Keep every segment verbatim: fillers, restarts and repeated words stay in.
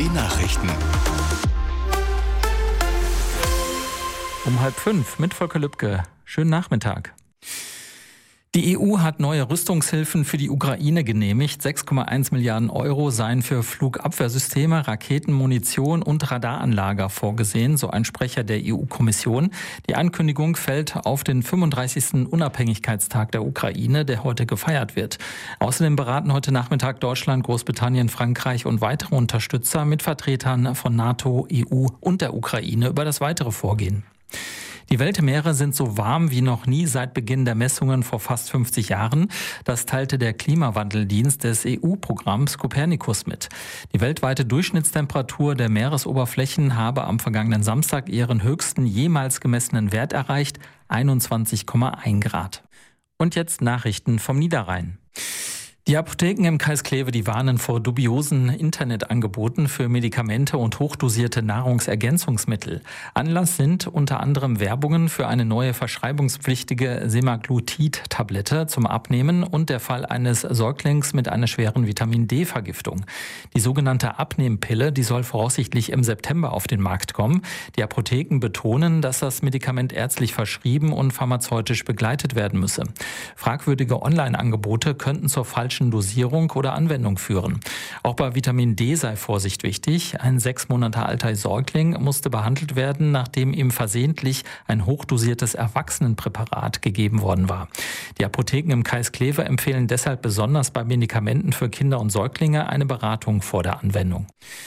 die Nachrichten. Um halb fünf mit Volker Lübke. Schönen Nachmittag. Die E U hat neue Rüstungshilfen für die Ukraine genehmigt. sechs Komma eins Milliarden Euro seien für Flugabwehrsysteme, Raketen, Munition und Radaranlager vorgesehen, so ein Sprecher der E U-Kommission. Die Ankündigung fällt auf den fünfunddreißigsten Unabhängigkeitstag der Ukraine, der heute gefeiert wird. Außerdem beraten heute Nachmittag Deutschland, Großbritannien, Frankreich und weitere Unterstützer mit Vertretern von NATO, E U und der Ukraine über das weitere Vorgehen. Die Weltmeere sind so warm wie noch nie seit Beginn der Messungen vor fast fünfzig Jahren. Das teilte der Klimawandeldienst des E U-Programms Copernicus mit. Die weltweite Durchschnittstemperatur der Meeresoberflächen habe am vergangenen Samstag ihren höchsten jemals gemessenen Wert erreicht, einundzwanzig Komma eins Grad. Und jetzt Nachrichten vom Niederrhein. Die Apotheken im Kreis Kleve, die warnen vor dubiosen Internetangeboten für Medikamente und hochdosierte Nahrungsergänzungsmittel. Anlass sind unter anderem Werbungen für eine neue verschreibungspflichtige Semaglutid-Tablette zum Abnehmen und der Fall eines Säuglings mit einer schweren Vitamin-D-Vergiftung. Die sogenannte Abnehmpille, die soll voraussichtlich im September auf den Markt kommen. Die Apotheken betonen, dass das Medikament ärztlich verschrieben und pharmazeutisch begleitet werden müsse. Fragwürdige Online-Angebote könnten zur falschen Dosierung oder Anwendung führen. Auch bei Vitamin D sei Vorsicht wichtig. Ein sechs Monate alter Säugling musste behandelt werden, nachdem ihm versehentlich ein hochdosiertes Erwachsenenpräparat gegeben worden war. Die Apotheken im Kreis Kleve empfehlen deshalb besonders bei Medikamenten für Kinder und Säuglinge eine Beratung vor der Anwendung.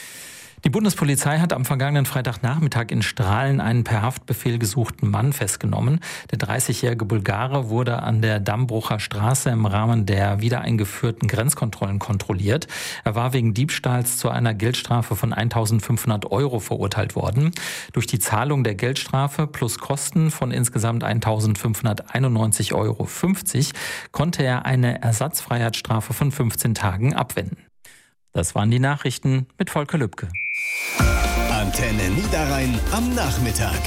Die Bundespolizei hat am vergangenen Freitagnachmittag in Strahlen einen per Haftbefehl gesuchten Mann festgenommen. Der dreißigjährige Bulgare wurde an der Dammbrucher Straße im Rahmen der wiedereingeführten Grenzkontrollen kontrolliert. Er war wegen Diebstahls zu einer Geldstrafe von eintausendfünfhundert Euro verurteilt worden. Durch die Zahlung der Geldstrafe plus Kosten von insgesamt eintausendfünfhunderteinundneunzig Euro fünfzig konnte er eine Ersatzfreiheitsstrafe von fünfzehn Tagen abwenden. Das waren die Nachrichten mit Volker Lübke. Antenne Niederrhein am Nachmittag.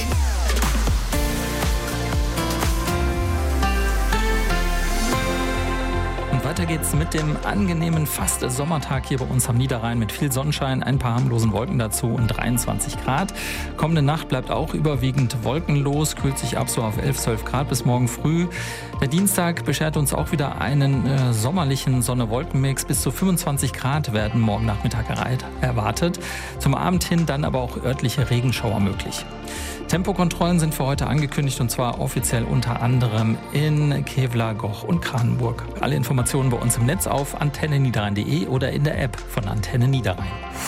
Und weiter geht's mit dem angenehmen fast Sommertag hier bei uns am Niederrhein mit viel Sonnenschein, ein paar harmlosen Wolken dazu und dreiundzwanzig Grad. Kommende Nacht bleibt auch überwiegend wolkenlos, kühlt sich ab so auf elf, zwölf Grad bis morgen früh. Der Dienstag beschert uns auch wieder einen äh, sommerlichen Sonne-Wolken-Mix. Bis zu fünfundzwanzig Grad werden morgen Nachmittag erwartet. Zum Abend hin dann aber auch örtliche Regenschauer möglich. Tempokontrollen sind für heute angekündigt und zwar offiziell unter anderem in Kevlar, Goch und Kranenburg. Alle Informationen bei uns im Netz auf antenne niederrhein punkt de oder in der App von Antenne Niederrhein.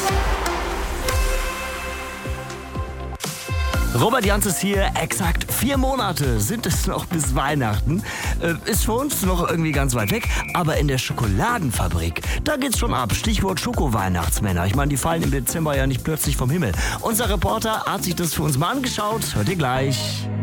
Robert Janzes hier, exakt vier Monate sind es noch bis Weihnachten. Äh, ist für uns noch irgendwie ganz weit weg, aber in der Schokoladenfabrik, da geht's schon ab. Stichwort Schoko-Weihnachtsmänner. Ich meine, die fallen im Dezember ja nicht plötzlich vom Himmel. Unser Reporter hat sich das für uns mal angeschaut. Hört ihr gleich.